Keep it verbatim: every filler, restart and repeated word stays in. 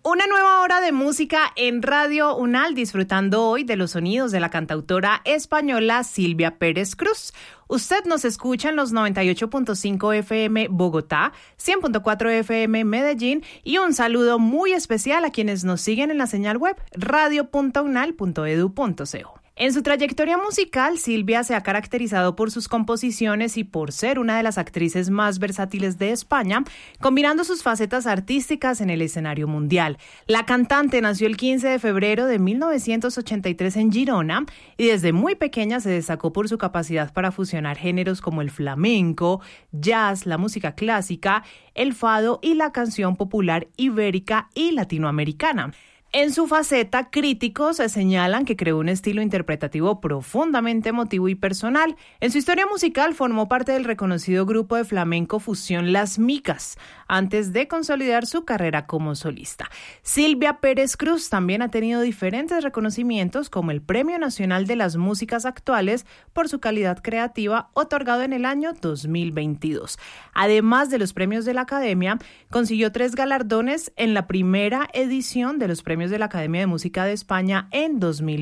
Una nueva hora de música en Radio Unal, disfrutando hoy de los sonidos de la cantautora española Silvia Pérez Cruz. Usted nos escucha en los noventa y ocho punto cinco F M Bogotá, cien punto cuatro F M Medellín y un saludo muy especial a quienes nos siguen en la señal web radio punto unal punto edu punto co. En su trayectoria musical, Silvia se ha caracterizado por sus composiciones y por ser una de las actrices más versátiles de España, combinando sus facetas artísticas en el escenario mundial. La cantante nació el quince de febrero de mil novecientos ochenta y tres en Girona y desde muy pequeña se destacó por su capacidad para fusionar géneros como el flamenco, jazz, la música clásica, el fado y la canción popular ibérica y latinoamericana. En su faceta, críticos señalan que creó un estilo interpretativo profundamente emotivo y personal. En su historia musical formó parte del reconocido grupo de flamenco fusión Las Micas, antes de consolidar su carrera como solista. Silvia Pérez Cruz también ha tenido diferentes reconocimientos, como el Premio Nacional de las Músicas Actuales por su calidad creativa, otorgado en el año dos mil veintidós. Además de los premios de la Academia, consiguió tres galardones en la primera edición de los premios de la Academia de Música de España en dos mil